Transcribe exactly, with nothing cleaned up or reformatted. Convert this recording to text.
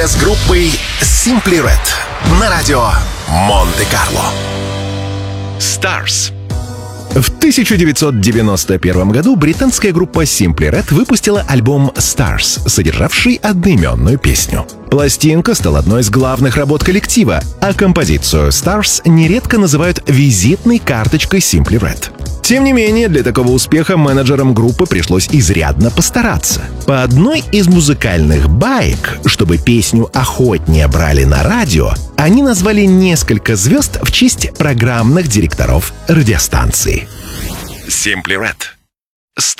неделя с группой Simply Red на радио Монте-Карло. Stars. В тысяча девятьсот девяносто первом году британская группа Simply Red выпустила альбом Stars, содержавший одноименную песню. Пластинка стала одной из главных работ коллектива, а композицию Stars нередко называют визитной карточкой Simply Red. Тем не менее, для такого успеха менеджерам группы пришлось изрядно постараться. По одной из музыкальных баек, чтобы песню охотнее брали на радио, они назвали несколько звезд в честь программных директоров радиостанции. Simply Red.